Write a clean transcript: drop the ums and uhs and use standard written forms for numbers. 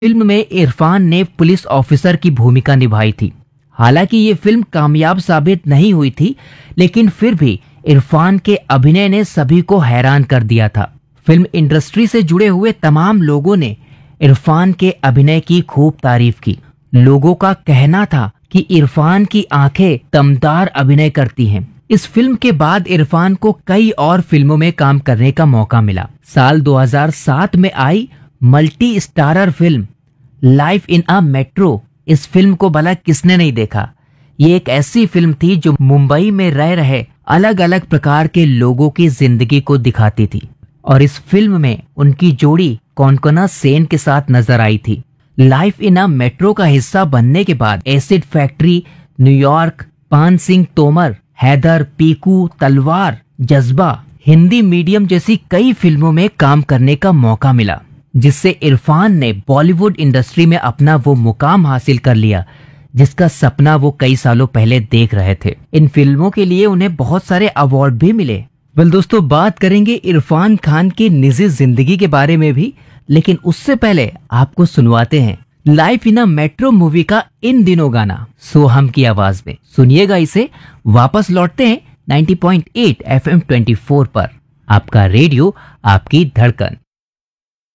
Film में इरफान ने police officer की भूमिका निभाई थी। हालांकि ये फिल्म कामयाब साबित नहीं हुई थी, लेकिन फिर भी इरफान के अभिनय ने सभी को हैरान कर दिया था। फिल्म इंडस्ट्री से जुड़े हुए तमाम लोगों ने इरफान के अभिनय की खूब तारीफ की। लोगों का कहना था कि इरफान की आंखें दमदार अभिनय करती हैं। इस फिल्म के बाद इरफान को कई और फिल्मों में काम करने का मौका मिला। साल 2007 में आई multi starrer film life in a metro, इस फिल्म को भला किसने नहीं देखा। ये एक ऐसी फिल्म थी जो मुंबई में रह रहे अलग अलग प्रकार के लोगों की जिंदगी को दिखाती थी, और इस फिल्म में उनकी जोड़ी कोनकोना सेन के साथ नजर आई थी। लाइफ इन अ मेट्रो का हिस्सा बनने के बाद एसिड फैक्ट्री, न्यूयॉर्क, पान सिंह तोमर, हैदर, पीकू, तलवार, जज्बा, हिंदी मीडियम जैसी कई फिल्मों में काम करने का मौका मिला, जिससे इरफान ने बॉलीवुड इंडस्ट्री में अपना वो मुकाम हासिल कर लिया जिसका सपना वो कई सालों पहले देख रहे थे। इन फिल्मों के लिए उन्हें बहुत सारे अवार्ड भी मिले। दोस्तों, बात करेंगे इरफान खान की निजी जिंदगी के बारे में भी, लेकिन उससे पहले आपको सुनवाते हैं life in a metro movie का इन दिनों गाना सोहम की आवाज में। सुनिएगा इसे। वापस लौटते हैं 90.8 FM 24 पर। आपका रेडियो, आपकी धड़कन।